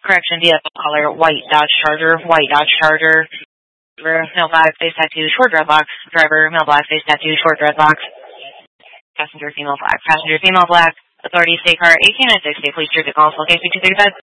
Correction, vehicle color, white Dodge Charger, Driver, male black, face tattoo, short dreadlocks. Driver, male black, face tattoo, short dreadlocks. Passenger, female black. Authority, state car, 1896, please, District, call, location 235.